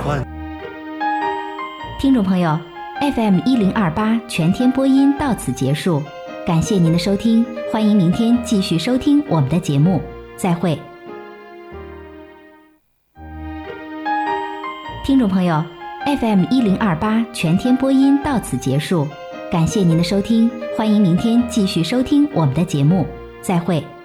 欢。 听众朋友 ，FM1028全天播音到此结束，感谢您的收听，欢迎明天继续收听我们的节目，再会。听众朋友 ，FM1028全天播音到此结束，感谢您的收听，欢迎明天继续收听我们的节目，再会。